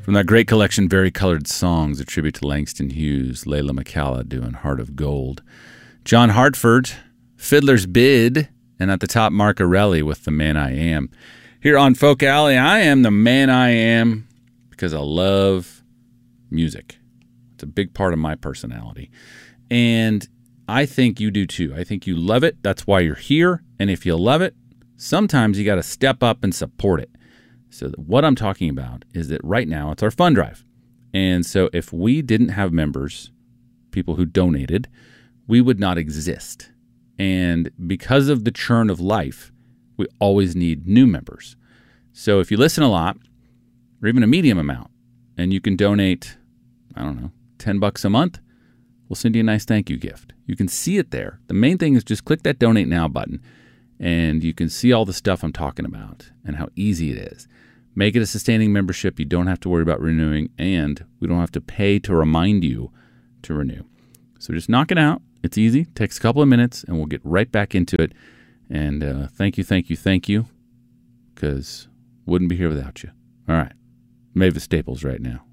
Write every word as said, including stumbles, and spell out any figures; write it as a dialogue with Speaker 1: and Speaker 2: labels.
Speaker 1: From that great collection, Very Colored Songs, a tribute to Langston Hughes, Layla McCalla doing Heart of Gold. John Hartford, Fiddler's Bid, and at the top, Mark Arelli with The Man I Am. Here on Folk Alley, I am the man I am because I love music. It's a big part of my personality. And I think you do too. I think you love it. That's why you're here. And if you love it, sometimes you got to step up and support it. So what I'm talking about is that right now it's our fund drive. And so if we didn't have members, people who donated, we would not exist. And because of the churn of life, we always need new members. So if you listen a lot, or even a medium amount, and you can donate, I don't know, ten bucks a month, we'll send you a nice thank you gift. You can see it there. The main thing is just click that Donate Now button, and you can see all the stuff I'm talking about and how easy it is. Make it a sustaining membership. You don't have to worry about renewing, and we don't have to pay to remind you to renew. So just knock it out. It's easy. Takes a couple of minutes, and we'll get right back into it. And uh, thank you, thank you, thank you, because wouldn't be here without you. All right. Mavis Staples right now.